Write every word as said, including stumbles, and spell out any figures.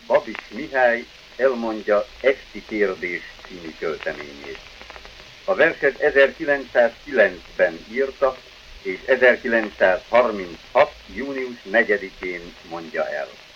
Babis Mihály elmondja Esti kérdés című költeményét. A verset ezerkilencszázkilencben írta, és ezerkilencszázharminchat. június negyedikén mondja el.